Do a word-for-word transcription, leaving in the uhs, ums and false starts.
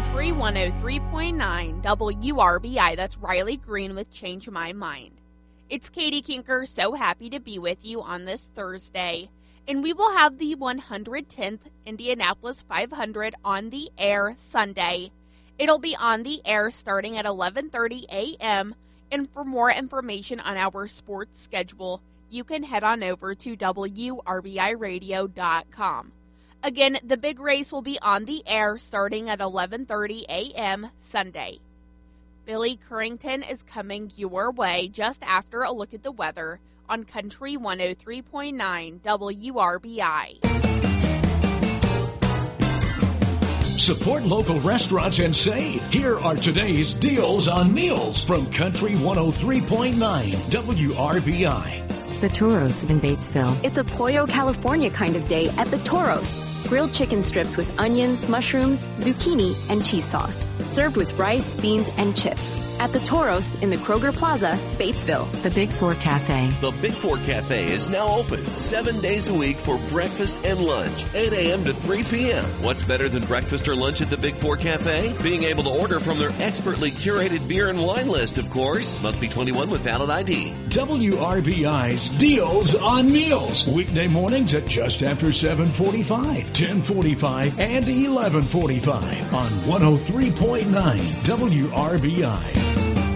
Country one oh three point nine W R B I. That's Riley Green with Change My Mind. It's Katie Kinker, so happy to be with you on this Thursday. And we will have the one hundred tenth Indianapolis five hundred on the air Sunday. It'll be on the air starting at eleven thirty a.m. And for more information on our sports schedule, you can head on over to W R B I radio dot com. Again, the big race will be on the air starting at eleven thirty a.m. Sunday. Billy Currington is coming your way just after a look at the weather on Country one oh three point nine W R B I. Support local restaurants and save. Here are today's deals on meals from Country one oh three point nine W R B I. The Toros in Batesville. It's a Pollo California kind of day at the Toros. Grilled chicken strips with onions, mushrooms, zucchini, and cheese sauce. Served with rice, beans, and chips. At the Toros in the Kroger Plaza, Batesville. The Big Four Cafe. The Big Four Cafe is now open seven days a week for breakfast and lunch, eight a.m. to three p.m. What's better than breakfast or lunch at the Big Four Cafe? Being able to order from their expertly curated beer and wine list, of course. Must be twenty-one with valid I D. W R B I's Deals on Meals. Weekday mornings at just after seven forty-five, ten forty-five, and eleven forty-five on one oh three point nine W R B I.